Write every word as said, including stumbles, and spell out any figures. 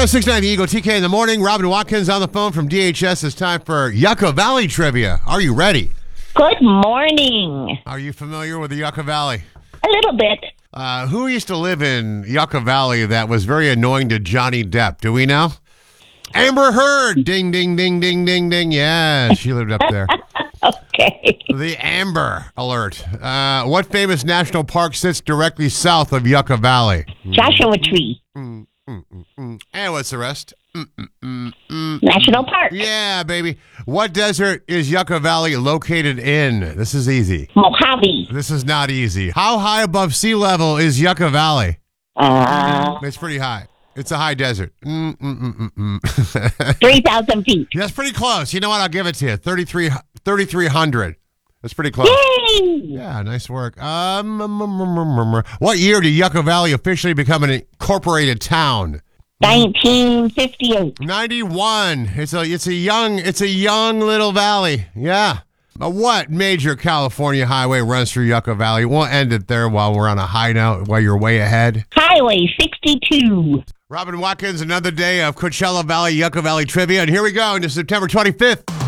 oh six nine The Eagle, T K in the morning. Robin Watkins on the phone from D H S. It's time for Yucca Valley Trivia. Are you ready? Good morning. Are you familiar with the Yucca Valley? A little bit. Uh, who used to live in Yucca Valley that was very annoying to Johnny Depp? Do we know? Amber Heard. Ding, ding, ding, ding, ding, ding. Yeah, she lived up there. Okay. The Amber Alert. Uh, what famous national park sits directly south of Yucca Valley? Joshua Tree. Mm, mm, mm, mm. And what's the rest? Mm, mm, mm, mm, National mm. Park. Yeah, baby. What desert is Yucca Valley located in? This is easy. Mojave. This is not easy. How high above sea level is Yucca Valley? Uh, It's pretty high. It's a high desert. Mm, mm, mm, mm, mm. three thousand feet. That's pretty close. You know what? I'll give it to you. thirty-three hundred. That's pretty close. Yay! Yeah, nice work. Um, mm, mm, mm, mm. What year did Yucca Valley officially become an incorporated town? nineteen fifty-eight. ninety-one. It's a it's a young it's a young little valley. Yeah. Uh, what major California highway runs through Yucca Valley? We'll end it there while we're on a high note, while you're way ahead. Highway sixty-two. Robin Watkins, another day of Coachella Valley, Yucca Valley trivia. And here we go into September twenty-fifth.